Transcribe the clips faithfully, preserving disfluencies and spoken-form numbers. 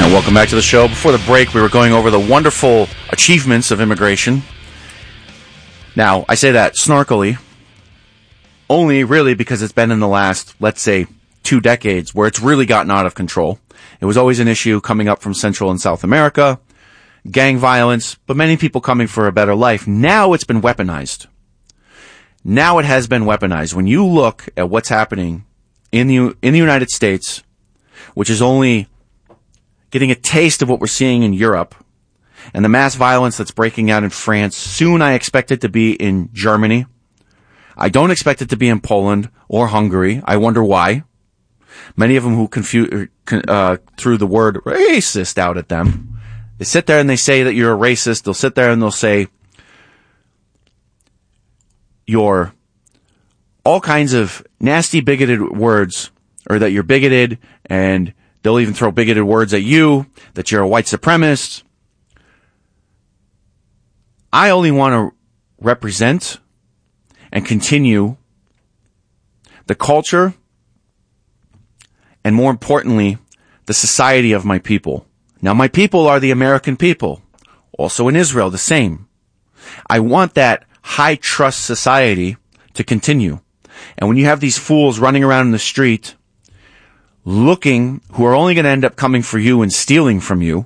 And welcome back to the show. Before the break, we were going over the wonderful achievements of immigration. Now, I say that snarkily, only really because it's been in the last, let's say, two decades where it's really gotten out of control. It was always an issue coming up from Central and South America, gang violence, but many people coming for a better life. Now it's been weaponized. Now it has been weaponized. When you look at what's happening in the in the United States, which is only getting a taste of what we're seeing in Europe, and the mass violence that's breaking out in France, soon I expect it to be in Germany. I don't expect it to be in Poland or Hungary. I wonder why. Many of them who confuse, uh, threw the word racist out at them. They sit there and they say that you're a racist. They'll sit there and they'll say you're all kinds of nasty, bigoted words, or that you're bigoted, and they'll even throw bigoted words at you, that you're a white supremacist. I only want to represent and continue the culture and, more importantly, the society of my people. Now, my people are the American people. Also in Israel, the same. I want that high-trust society to continue. And when you have these fools running around in the street looking, who are only going to end up coming for you and stealing from you,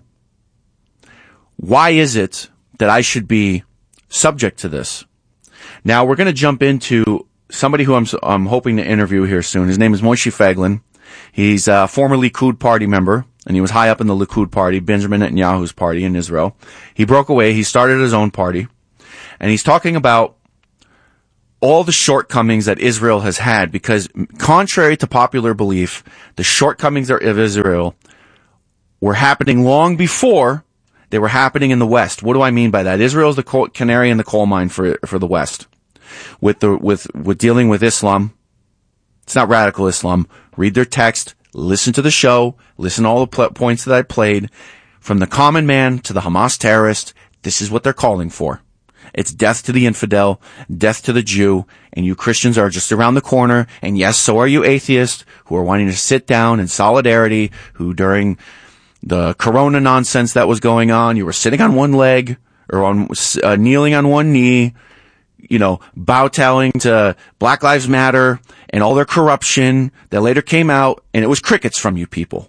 why is it that I should be subject to this? Now, we're going to jump into somebody who I'm, I'm hoping to interview here soon. His name is Moshe Feiglin. He's a former Likud party member, and he was high up in the Likud party, Benjamin Netanyahu's party in Israel. He broke away. He started his own party, and he's talking about all the shortcomings that Israel has had, because contrary to popular belief, the shortcomings of Israel were happening long before they were happening in the West. What do I mean by that? Israel is the coal, canary in the coal mine for for the West. With the with with dealing with Islam, it's not radical Islam. Read their text, listen to the show, listen to all the pl- points that I played. From the common man to the Hamas terrorist, this is what they're calling for. It's death to the infidel, death to the Jew, and you Christians are just around the corner, and yes, so are you atheists who are wanting to sit down in solidarity, who during the corona nonsense that was going on, you were sitting on one leg, or on uh, kneeling on one knee, you know, bow-towing to Black Lives Matter and all their corruption that later came out, and it was crickets from you people.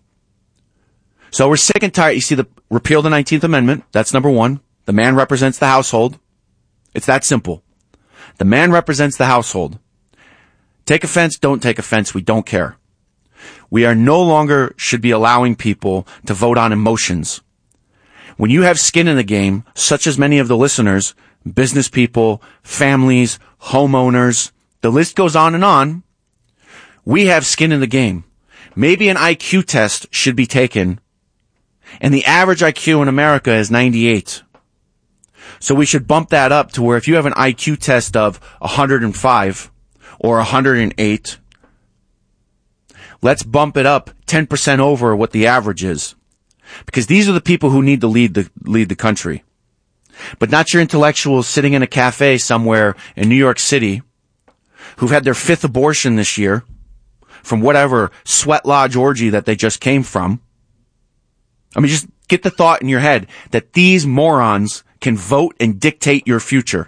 So we're sick and tired. You see, the repeal the nineteenth Amendment, that's number one. The man represents the household. It's that simple. The man represents the household. Take offense, don't take offense, we don't care. We are no longer should be allowing people to vote on emotions. When you have skin in the game, such as many of the listeners, business people, families, homeowners, the list goes on and on, we have skin in the game. Maybe an I Q test should be taken, and the average I Q in America is ninety-eight. So we should bump that up to where if you have an I Q test of one hundred five or one hundred eight, let's bump it up ten percent over what the average is. Because these are the people who need to lead the, lead the country. But not your intellectuals sitting in a cafe somewhere in New York City who've had their fifth abortion this year from whatever sweat lodge orgy that they just came from. I mean, just get the thought in your head that these morons can vote and dictate your future.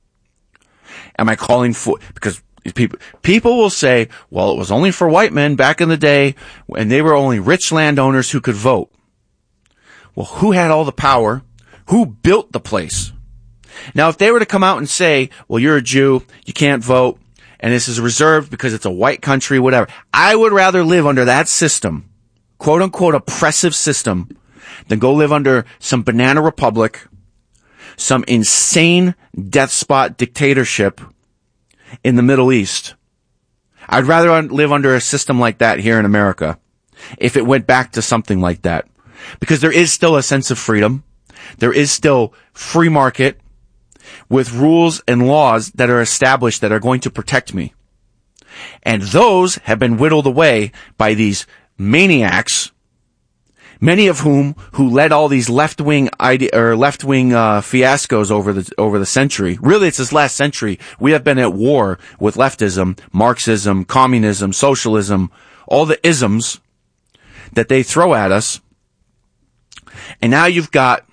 Am I calling for, because people, people will say, well, it was only for white men back in the day and they were only rich landowners who could vote. Well, who had all the power? Who built the place? Now, if they were to come out and say, well, you're a Jew, you can't vote, and this is reserved because it's a white country, whatever, I would rather live under that system, quote unquote oppressive system, than go live under some banana republic, some insane death spot dictatorship in the Middle East. I'd rather live under a system like that here in America if it went back to something like that. Because there is still a sense of freedom. There is still free market with rules and laws that are established that are going to protect me. And those have been whittled away by these maniacs, many of whom who led all these left-wing ide- or left-wing uh, fiascos over the over the century. Really, it's this last century. We have been at war with leftism, Marxism, communism, socialism, all the isms that they throw at us. And now you've got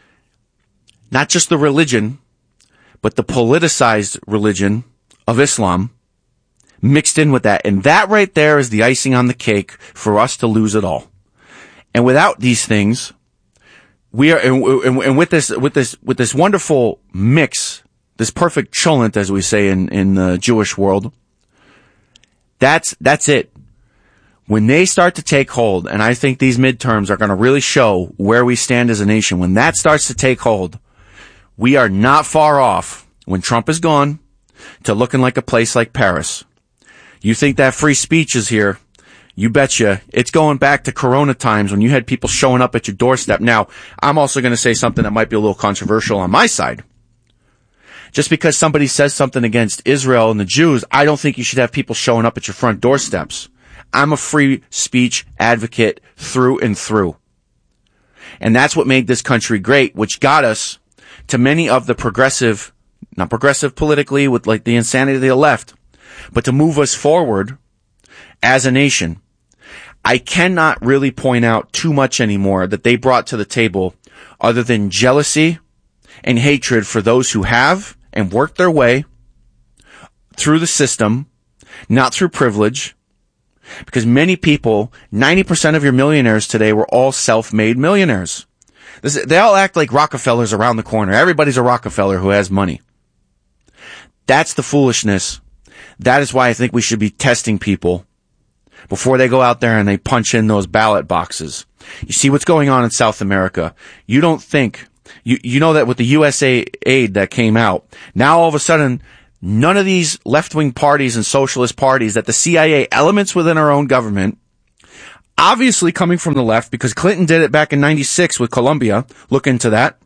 not just the religion, but the politicized religion of Islam mixed in with that. And that right there is the icing on the cake for us to lose it all. And without these things, we are, and, and, and with this, with this, with this wonderful mix, this perfect cholent, as we say in, in the Jewish world, that's, that's it. When they start to take hold, and I think these midterms are going to really show where we stand as a nation, when that starts to take hold, we are not far off, when Trump is gone, to looking like a place like Paris. You think that free speech is here? You betcha. It's going back to Corona times when you had people showing up at your doorstep. Now, I'm also going to say something that might be a little controversial on my side. Just because somebody says something against Israel and the Jews, I don't think you should have people showing up at your front doorsteps. I'm a free speech advocate through and through. And that's what made this country great, which got us to many of the progressive, not progressive politically with like the insanity of the left, but to move us forward as a nation. I cannot really point out too much anymore that they brought to the table other than jealousy and hatred for those who have and worked their way through the system, not through privilege. Because many people, ninety percent of your millionaires today were all self-made millionaires. This, they all act like Rockefellers around the corner. Everybody's a Rockefeller who has money. That's the foolishness. That is why I think we should be testing people before they go out there and they punch in those ballot boxes. You see what's going on in South America. You don't think, you, you know that with the U S A aid that came out, now all of a sudden, none of these left-wing parties and socialist parties that the C I A elements within our own government, obviously coming from the left, because Clinton did it back in ninety-six with Colombia, look into that,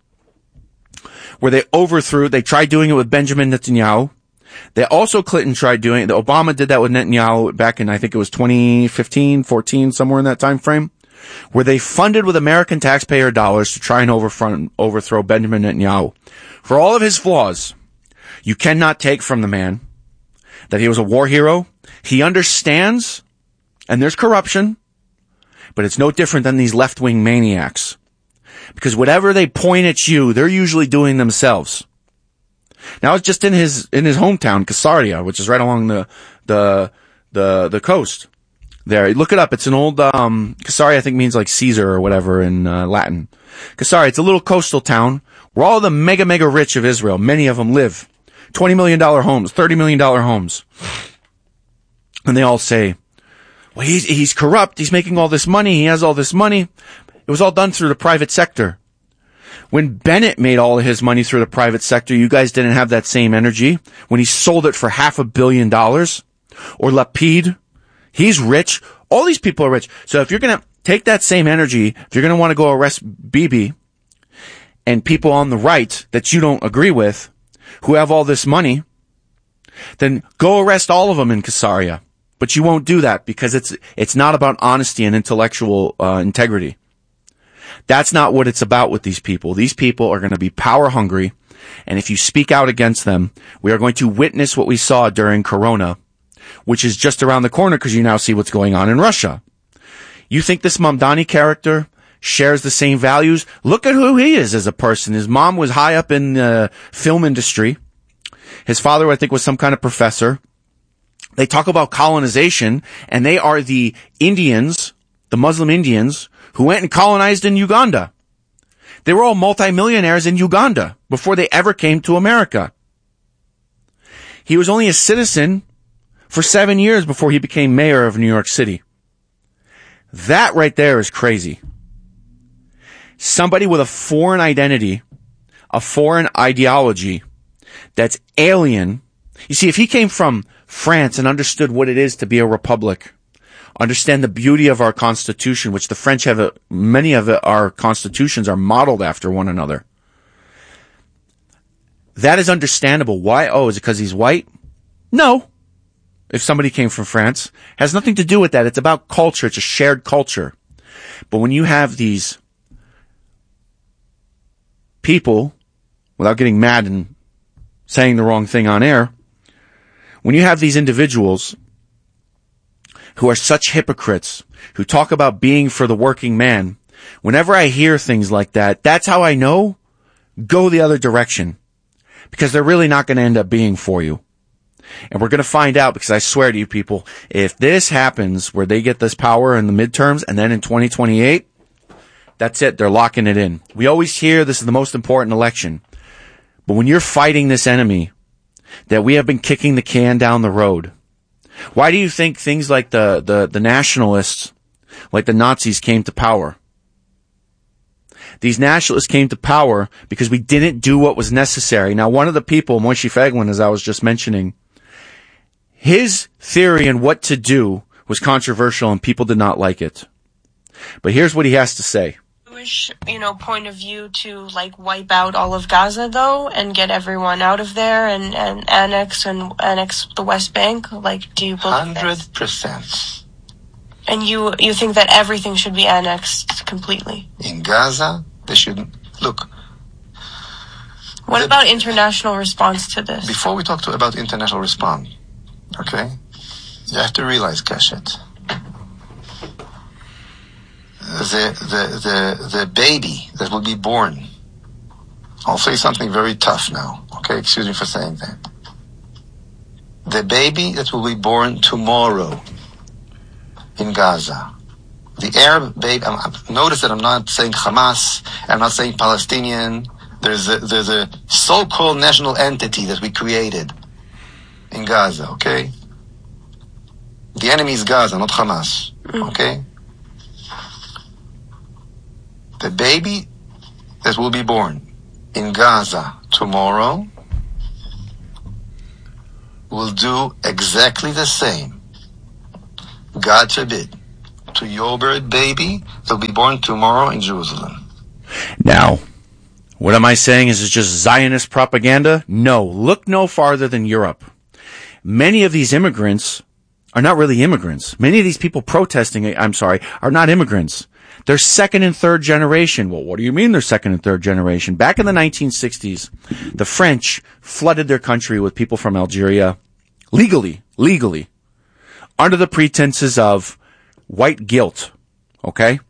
where they overthrew, they tried doing it with Benjamin Netanyahu. They also, Clinton tried doing it, Obama did that with Netanyahu back in, I think it was twenty fifteen, fourteen, somewhere in that time frame, where they funded with American taxpayer dollars to try and overfront, overthrow Benjamin Netanyahu. For all of his flaws, you cannot take from the man that he was a war hero. He understands, and there's corruption, but it's no different than these left-wing maniacs. Because whatever they point at you, they're usually doing themselves. Now, it's just in his, in his hometown, Caesarea, which is right along the, the, the, the coast there. Look it up. It's an old, um, Caesarea, I think means like Caesar or whatever in, uh, Latin. Caesarea, it's a little coastal town where all the mega, mega rich of Israel, many of them live. twenty million dollars homes, thirty million dollars homes. And they all say, well, he's, he's corrupt. He's making all this money. He has all this money. It was all done through the private sector. When Bennett made all of his money through the private sector, you guys didn't have that same energy. When he sold it for half a billion dollars, or Lapid, he's rich. All these people are rich. So if you're going to take that same energy, if you're going to want to go arrest Bibi and people on the right that you don't agree with, who have all this money, then go arrest all of them in Caesarea. But you won't do that because it's it's not about honesty and intellectual uh, integrity. That's not what it's about with these people. These people are going to be power hungry, and if you speak out against them, we are going to witness what we saw during Corona, which is just around the corner because you now see what's going on in Russia. You think this Mamdani character shares the same values? Look at who he is as a person. His mom was high up in the film industry. His father, I think, was some kind of professor. They talk about colonization, and they are the Indians, the Muslim Indians, who went and colonized in Uganda. They were all multimillionaires in Uganda before they ever came to America. He was only a citizen for seven years before he became mayor of New York City. That right there is crazy. Somebody with a foreign identity, a foreign ideology that's alien. You see, if he came from France and understood what it is to be a republic, understand the beauty of our Constitution, which the French have, a, many of our constitutions are modeled after one another. That is understandable. Why? Oh, is it because he's white? No. If somebody came from France, it has nothing to do with that. It's about culture. It's a shared culture. But when you have these people, without getting mad and saying the wrong thing on air, when you have these individuals who are such hypocrites, who talk about being for the working man, Whenever I hear things like that, that's how I know, go the other direction. Because they're really not going to end up being for you. And we're going to find out, because I swear to you people, if this happens where they get this power in the midterms and then in twenty twenty-eight, that's it. They're locking it in. We always hear this is the most important election. But when you're fighting this enemy that we have been kicking the can down the road, why do you think things like the, the, the nationalists, like the Nazis, came to power? These nationalists came to power because we didn't do what was necessary. Now, one of the people, Moshe Feiglin, as I was just mentioning, his theory on what to do was controversial and people did not like it. But here's what he has to say. Jewish, you know, point of view to like wipe out all of Gaza though and get everyone out of there and, and annex and annex the West Bank? Like, do you believe that? Hundred percent. And you you think that everything should be annexed completely? In Gaza, they should look. What the, about international response to this? Before we talk to, about international response, okay, you have to realize, Keshet, the the the the baby that will be born. I'll say something very tough now. Okay, excuse me for saying that. The baby that will be born tomorrow in Gaza, the Arab baby. I'm, notice that I'm not saying Hamas. I'm not saying Palestinian. There's a, there's a so-called national entity that we created in Gaza. Okay, the enemy is Gaza, not Hamas. Okay, the baby that will be born in Gaza tomorrow will do exactly the same, God forbid, to your bird baby that will be born tomorrow in Jerusalem. Now, what am I saying? Is it just Zionist propaganda? No. Look no farther than Europe. Many of these immigrants are not really immigrants. Many of these people protesting, I'm sorry, are not immigrants. They're second and third generation. Well, what do you mean they're second and third generation? Back in the nineteen sixties, the French flooded their country with people from Algeria, legally, legally, under the pretenses of white guilt. Okay?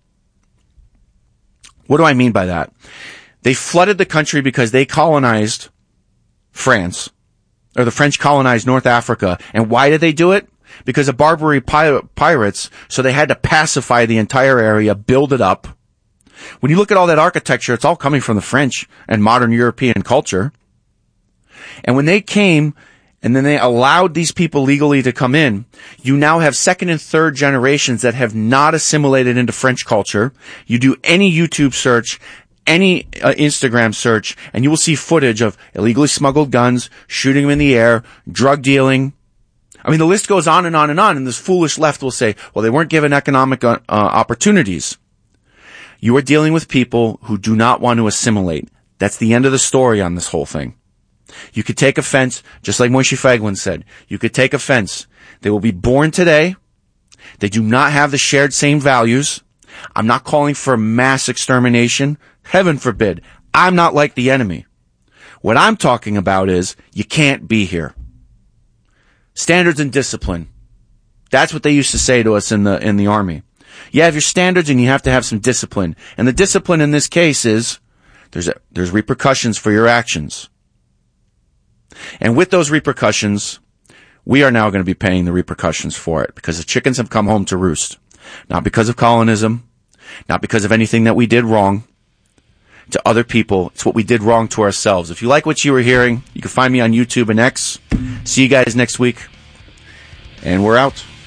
What do I mean by that? They flooded the country because they colonized France, or the French colonized North Africa. And why did they do it? Because of Barbary pir- pirates, so they had to pacify the entire area, build it up. When you look at all that architecture, it's all coming from the French and modern European culture. And when they came, and then they allowed these people legally to come in, you now have second and third generations that have not assimilated into French culture. You do any YouTube search, any uh, Instagram search, and you will see footage of illegally smuggled guns, shooting them in the air, drug dealing. I mean, the list goes on and on and on, and this foolish left will say, well, they weren't given economic uh, opportunities. You are dealing with people who do not want to assimilate. That's the end of the story on this whole thing. You could take offense, just like Moshe Feiglin said. You could take offense. They will be born today. They do not have the shared same values. I'm not calling for mass extermination. Heaven forbid. I'm not like the enemy. What I'm talking about is you can't be here. Standards and discipline. That's what they used to say to us in the in the army. You have your standards and you have to have some discipline. And the discipline in this case is there's a, there's repercussions for your actions. And with those repercussions, we are now going to be paying the repercussions for it because the chickens have come home to roost. Not because of colonism, not because of anything that we did wrong to other people. It's what we did wrong to ourselves. If you like what you were hearing, you can find me on YouTube and X. See you guys next week. And we're out.